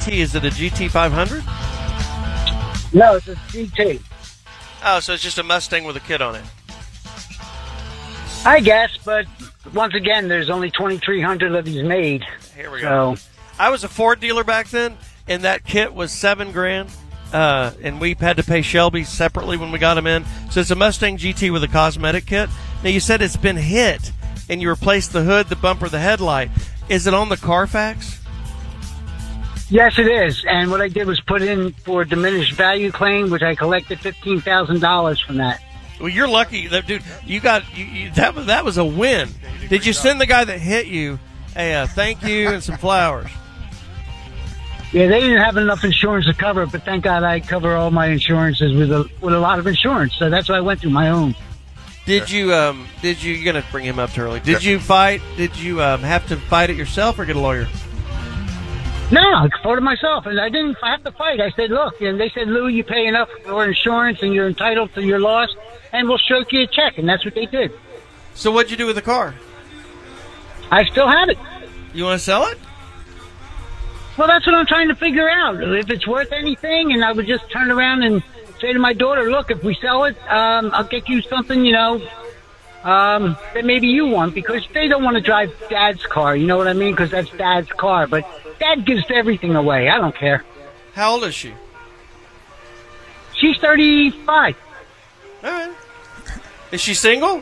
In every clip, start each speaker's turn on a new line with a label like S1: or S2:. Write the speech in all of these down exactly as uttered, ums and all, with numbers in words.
S1: T? Is it a G T five hundred?
S2: No, it's a G T.
S1: Oh, so it's just a Mustang with a kit on it.
S2: I guess, but once again, there's only twenty-three hundred of these made.
S1: Here we go.
S2: So,
S1: I was a Ford dealer back then, and that kit was seven grand. Uh, and we had to pay Shelby separately when we got them in. So it's a Mustang G T with a cosmetic kit. Now, you said it's been hit, and you replaced the hood, the bumper, the headlight. Is it on the Carfax?
S2: yes, it is. And what I did was put in for a diminished value claim, which I collected fifteen thousand dollars from that.
S1: Well, you're lucky, that dude. You got you, you, that. Was, that was a win. Did you send the guy that hit you a uh, thank you and some flowers?
S2: Yeah, they didn't have enough insurance to cover it, but thank God I cover all my insurances with a with a lot of insurance. So that's why I went through my own.
S1: Did you? Um, did you? You're gonna bring him up too early. Did you fight? Did you um, have to fight it yourself or get a lawyer?
S2: No, I fought it myself, and I didn't have to fight. I said, look, and they said, Lou, you pay enough for insurance, and you're entitled to your loss, and we'll stroke you a check, and that's what they did.
S1: So what'd you do with the car?
S2: I still have it.
S1: You want to sell it?
S2: Well, that's what I'm trying to figure out. If it's worth anything, and I would just turn around and say to my daughter, look, if we sell it, um, I'll get you something, you know, um, that maybe you want, because they don't want to drive Dad's car, you know what I mean? Because that's Dad's car, but Dad gives everything away. I don't care.
S1: How old is she?
S2: She's thirty-five.
S1: All right. Is she single?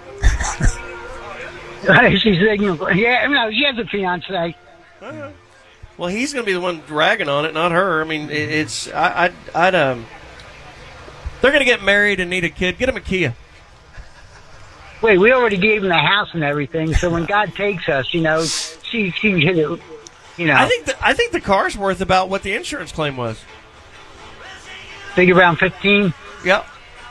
S2: She's single. Yeah, no, she has a fiance.
S1: All right. Well, he's going to be the one dragging on it, not her. I mean, it, it's I, I'd, I'd um. They're going to get married and need a kid. Get them a Kia.
S2: Wait, we already gave him the house and everything. So when God takes us, you know, she she hit it. You know,
S1: I think the, I think the car's worth about what the insurance claim was.
S2: Figure around fifteen.
S1: Yep.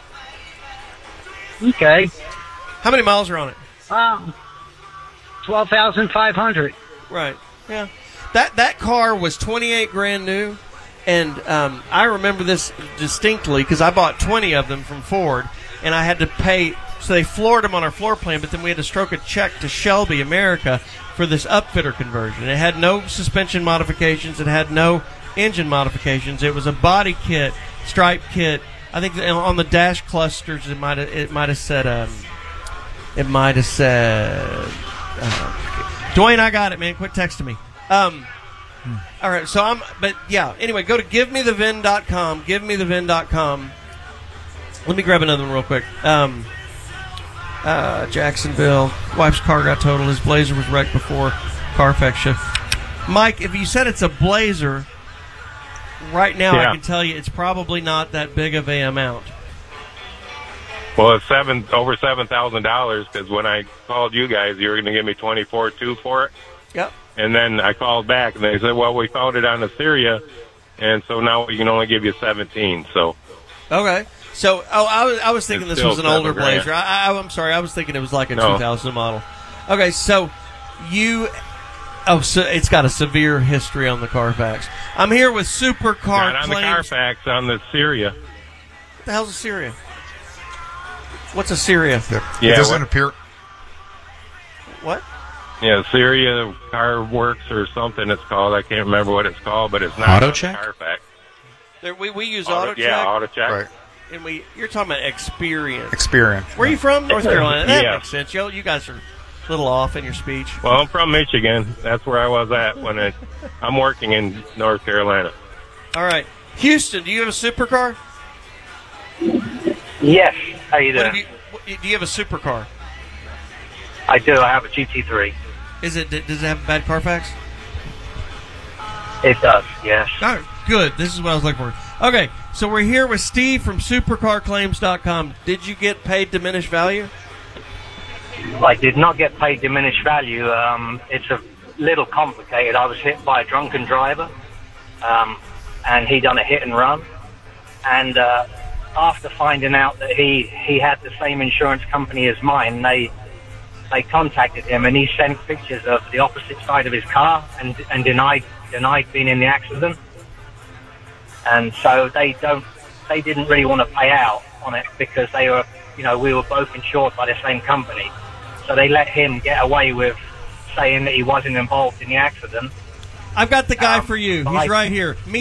S2: Okay.
S1: How many miles are on it?
S2: Um, twelve thousand five hundred.
S1: Right. Yeah. That that car was twenty-eight grand new, and um, I remember this distinctly because I bought twenty of them from Ford, and I had to pay. So they floored them on our floor plan, but then we had to stroke a check to Shelby America for this upfitter conversion. It had no suspension modifications. It had no engine modifications. It was a body kit, stripe kit. I think on the dash clusters it might it might have said um, it might have said. Uh, Dwayne, I got it, man. Quit texting me. Um, hmm. All right, so I'm, but yeah. Anyway, go to give me the V I N dot com. give me the V I N dot com. Let me grab another one real quick. Um, uh, Jacksonville. Wife's car got totaled. His Blazer was wrecked before Carfax shift. Mike, if you said it's a Blazer, right now
S3: yeah.
S1: I can tell you it's probably not that big of a amount.
S3: Well, it's seven over seven thousand dollars because when I called you guys, you were going to give me twenty four two for it.
S1: Yep.
S3: And then I called back and they said, "Well, we found it on Assyria, and so now we can only give you seventeen." So.
S1: Okay. So, oh, I was I was thinking
S3: It's
S1: this was an older
S3: grand.
S1: Blazer. I, I, I'm sorry, I was thinking it was like a
S3: No.
S1: two thousand model. Okay, so you, oh, so it's got a severe history on the Carfax. I'm here with Supercar
S3: Not on
S1: Claims.
S3: the Carfax, on the Syria.
S1: What the hell's a Syria? What's a Syria?
S3: Yeah,
S4: it doesn't
S3: what-
S4: appear.
S1: What?
S3: Yeah, Syria Car Works or something it's called. I can't remember what it's called, but it's not
S4: Auto
S3: on the
S4: check?
S3: Carfax.
S1: There, we we use
S3: Auto,
S1: AutoCheck.
S3: yeah, auto check.
S4: Right.
S1: And we you're talking about experience.
S4: Experience.
S1: Where are you from? North Carolina. That
S3: Yeah.
S1: makes sense. Yo, you guys are a little off in your speech.
S3: Well, I'm from Michigan. That's where I was at when I, I'm working in North Carolina.
S1: All right, Houston. Do you have a supercar?
S5: Yes. How you
S1: What
S5: doing?
S1: have you, what, do you have a supercar?
S5: I do. I have a G T three.
S1: Is it does it have a bad Carfax?
S5: It does, yes.
S1: All right, good. This is what I was looking for. Okay, so we're here with Steve from supercar claims dot com. Did you get paid diminished value?
S5: I did not get paid diminished value. Um, it's a little complicated. I was hit by a drunken driver, um, and he done a hit and run. And uh, after finding out that he, he had the same insurance company as mine, they they contacted him, and he sent pictures of the opposite side of his car and and denied denied being in the accident. And so they don't, they didn't really want to pay out on it because they were, you know, we were both insured by the same company. So they let him get away with saying that he wasn't involved in the accident.
S1: I've got the guy
S5: Um,
S1: for you. He's
S5: I-
S1: right here. Me